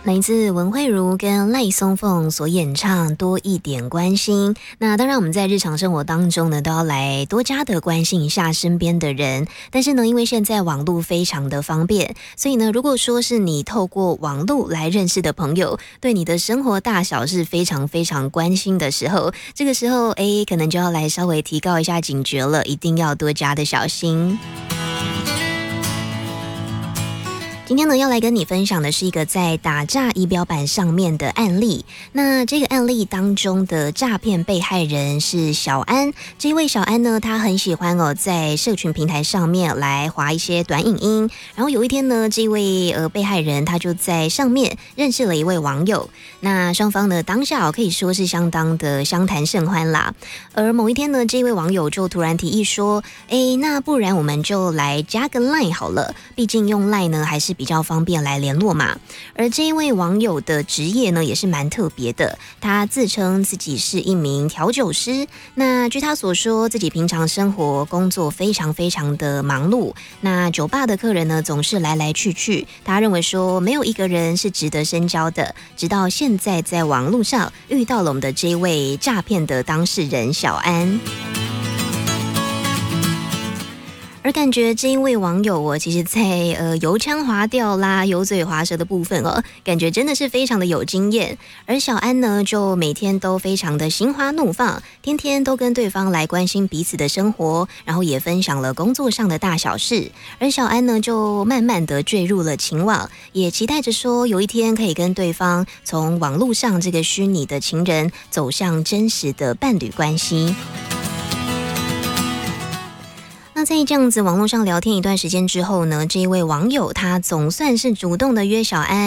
来自文慧茹跟赖松凤所演唱多一点关心。那当然我们在日常生活当中呢，都要来多加的关心一下身边的人，但是呢，因为现在网络非常的方便，所以呢，如果说是你透过网络来认识的朋友，对你的生活大小是非常非常关心的时候，这个时候可能就要来稍微提高一下警觉了，一定要多加的小心。今天呢，要来跟你分享的是一个在打诈仪表板上面的案例。那这个案例当中的诈骗被害人是小安。这位小安呢，他很喜欢在社群平台上面来滑一些短影音。然后有一天呢，这位被害人他就在上面认识了一位网友。那双方呢，当下可以说是相当的相谈甚欢啦。而某一天呢，这位网友就突然提议说：“那不然我们就来加个 LINE 好了，毕竟用 LINE 呢还是比较方便来联络嘛。”而这一位网友的职业呢也是蛮特别的，他自称自己是一名调酒师。那据他所说，自己平常生活工作非常非常的忙碌，那酒吧的客人呢总是来来去去，他认为说没有一个人是值得深交的，直到现在在网络上遇到了我们的这位诈骗的当事人小安。而感觉这一位网友其实在油腔滑调啦、油嘴滑舌的部分感觉真的是非常的有经验。而小安呢，就每天都非常的心花怒放，天天都跟对方来关心彼此的生活，然后也分享了工作上的大小事。而小安呢，就慢慢的坠入了情网，也期待着说有一天可以跟对方从网络上这个虚拟的情人走向真实的伴侣关系。那在这样子网络上聊天一段时间之后呢，这一位网友他总算是主动的约小安